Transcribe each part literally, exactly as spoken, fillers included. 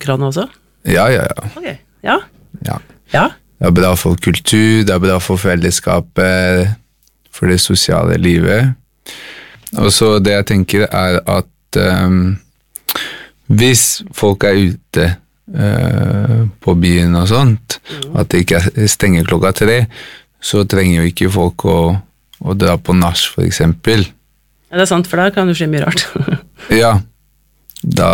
folkeranet også? Ja, ja, ja. Ok, ja. Ja. Ja. Det er bra for kultur, det er bra for fellesskapet, for det sosiale livet. Og så det jeg tenker er at um, hvis folk er ute uh, på byen og sånt, mm. at det ikke stenger klokka tre, så trenger jo ikke folk å, å dra på nach, for eksempel. Ja, det er sant, for der kan det skje mye rart. Ja, da,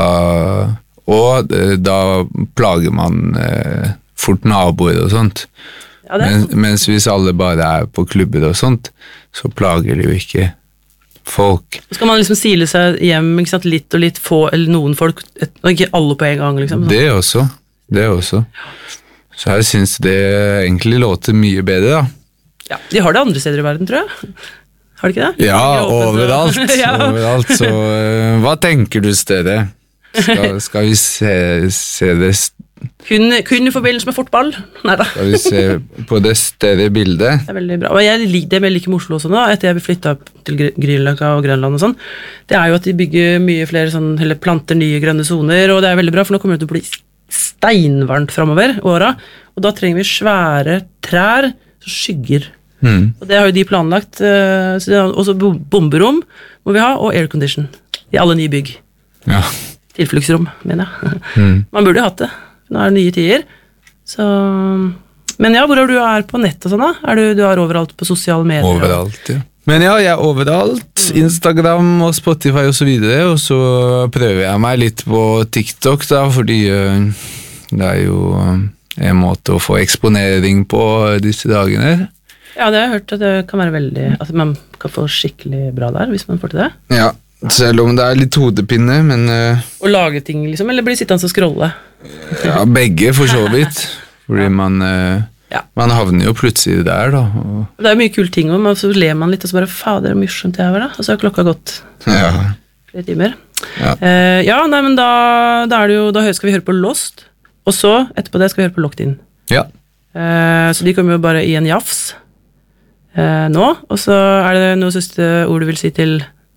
og da plager man eh, fort naboer og sånt. Ja, Men, mens hvis alle bare er på klubber og sånt, så plager det jo ikke folk. Så skal man liksom sile seg hjem, ikke sant, litt og litt, få eller noen folk, et, og ikke alle på en gang, liksom. Det også, det også. Så jeg synes det egentlig låter mye bedre, da. Ja, de har det andre steder i verden, tror jeg. Har du ikke det? Ja, overalt, ja. overalt. Så uh, hva tenker du stedet? Skal, skal vi se, se det kun, kun i forbindelse med fotball? Neida. Skal vi se på det større bildet? Det er veldig bra. Og jeg liker det jeg liker med Oslo også nå, etter jeg flyttet til Grünerløkka og Grønland og sånn. Det er jo at de bygger mye flere sånn, eller planter nye grønne zoner, og det er veldig bra, for nå kommer det til å bli steinvarmt fremover åra, og da trenger vi svære trær som skygger. Mm. Og det har jo de planlagt, så det er også bomberom må vi ha, og aircondition i alle nye bygg. Ja. Tilfluktsrom, mener jeg. Mm. Man burde hatt det. Nå er det nye tider. Så... Men ja, hvor er du er på nett og sånn da? Er du, du er overalt på sosiale medier? Overalt, ja. Men ja, jeg er overalt. Mm. Instagram og Spotify og så videre, og så prøver jeg meg litt på TikTok da, fordi uh, det er jo uh, en måte å få eksponering på disse dagene. Ja, det har jeg hørt at det kan være veldig, at man kan få skikkelig bra der, hvis man får til det. Ja, selv om det er litt hodepinne, men... Uh, å lage ting, liksom, eller bli sittende og scrolle? Ja, begge for så vidt. Fordi man, uh, ja. man havner jo plutselig der, da. Og... Det er mye kul ting, og så ler man litt, og så bare, fader, det er morsomt det her, da. Og så har klokka gått ja. flere timer. Ja, uh, ja nei, men da, da er det jo, da skal vi høre på Lost, og så, etterpå det, skal vi høre på Locked In. Ja. Uh, så de kommer jo bare i en jafs. Eh, nå, og så er det noe siste ord du vil si til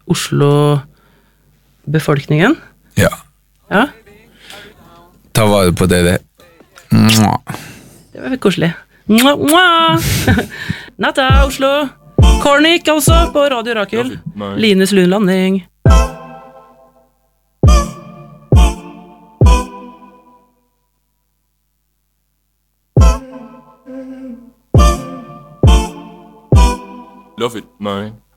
Oslo-befolkningen? Ja. Ja? Ta vare på dere. Mwah. Det var koselig. Mwah, mwah. Natta, Oslo. Kornik, altså, på Radio Rakel. Lines Lundlanding. Love it, man.